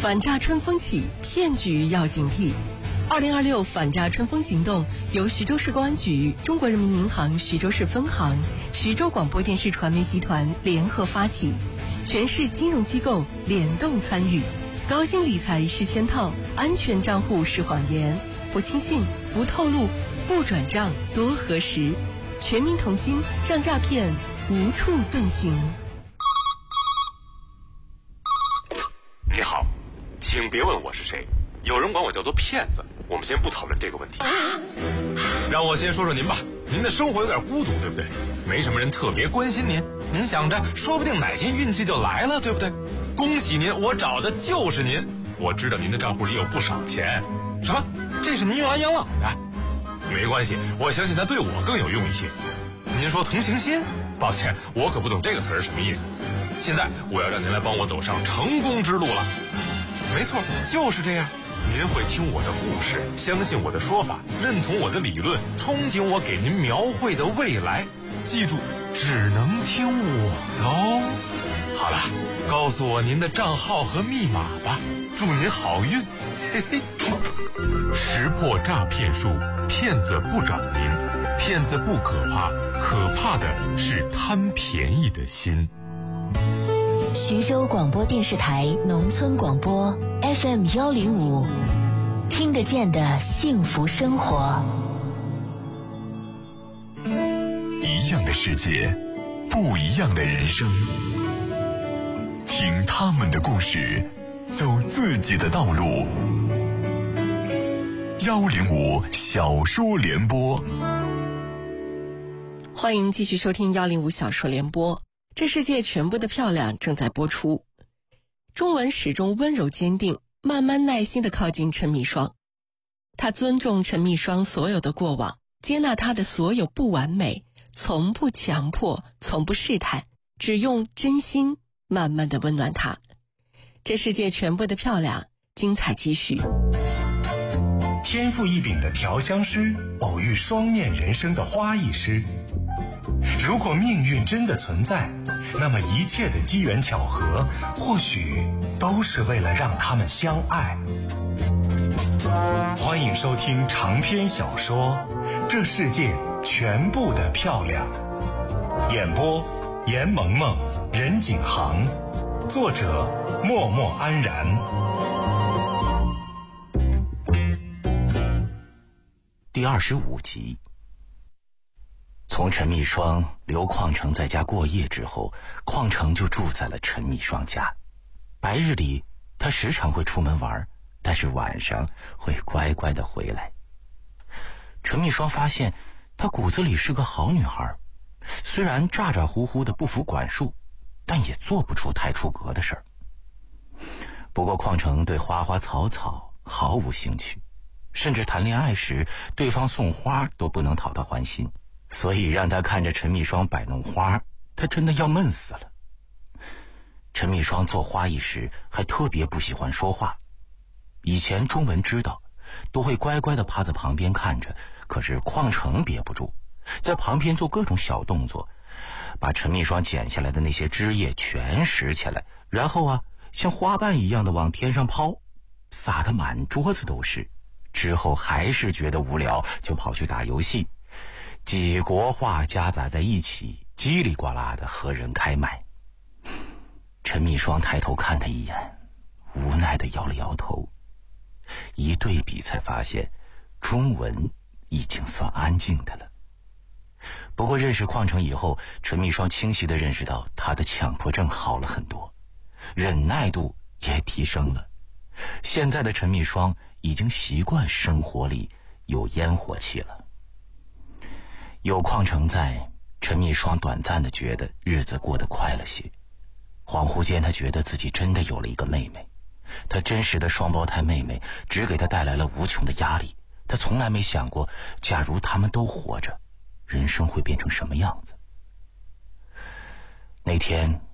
反诈春风起，骗局要警惕。2026反诈春风行动由徐州市公安局、中国人民银行徐州市分行、徐州广播电视传媒集团联合发起，全市金融机构联动参与。高薪理财是圈套，安全账户是谎言，不轻信，不透露，不转账，多核实。全民同心，让诈骗无处遁形。 你好，请别问我是谁，有人管我叫做骗子。我们先不讨论这个问题，让我先说说您吧。您的生活有点孤独，对不对？没什么人特别关心您，您想着说不定哪天运气就来了，对不对？恭喜您，我找的就是您。我知道您的账户里有不少钱。什么？这是您用来养老的？没关系，我相信它对我更有用一些。您说同情心？抱歉，我可不懂这个词儿什么意思。现在我要让您来帮我走上成功之路了。没错，就是这样。您会听我的故事，相信我的说法，认同我的理论，憧憬我给您描绘的未来。记住，只能听我的哦。好了，告诉我您的账号和密码吧，祝您好运。嘿嘿。识破诈骗术，骗子不找您，骗子不可怕，可怕的是贪便宜的心。 徐州广播电视台农村广播 FM105，听得见的幸福生活。 一样的世界，不一样的人生，听他们的故事，走自己的道路。105小说联播， 欢迎继续收听105小说联播。这世界全部的漂亮正在播出。钟文始终温柔坚定，慢慢耐心地靠近陈密霜。他尊重陈密霜所有的过往，接纳他的所有不完美，从不强迫，从不试探，只用真心慢慢地温暖他。这世界全部的漂亮，精彩继续。 天赋异禀的调香师偶遇双面人生的花艺师。如果命运真的存在，那么一切的机缘巧合或许都是为了让他们相爱。欢迎收听长篇小说《这世界全部的漂亮》，演播严萌萌、任景航，作者默默安然。 第25集。从陈密霜、刘矿成在家过夜之后，矿成就住在了陈密霜家。白日里他时常会出门玩，但是晚上会乖乖地回来。陈密霜发现她骨子里是个好女孩，虽然咋咋呼呼的不服管束，但也做不出太出格的事儿。不过矿成对花花草草毫无兴趣，甚至谈恋爱时对方送花都不能讨他欢心，所以让他看着陈密霜摆弄花，他真的要闷死了。陈密霜做花艺时还特别不喜欢说话，以前钟文知道，都会乖乖地趴在旁边看着，可是矿成憋不住，在旁边做各种小动作，把陈密霜剪下来的那些枝叶全拾起来，然后像花瓣一样的往天上抛，撒得满桌子都是。之后还是觉得无聊，就跑去打游戏，几国画夹杂在一起，叽里呱啦的和人开麦。陈密霜抬头看他一眼，无奈的摇了摇头。一对比才发现，钟文已经算安静的了。不过认识矿成以后，陈密霜清晰地认识到他的强迫症好了很多，忍耐度也提升了。现在的陈密霜已经习惯生活里有烟火气了。有矿成在，陈密霜短暂地觉得日子过得快了些。恍惚间，他觉得自己真的有了一个妹妹。他真实的双胞胎妹妹只给他带来了无穷的压力。他从来没想过，假如他们都活着，人生会变成什么样子。那天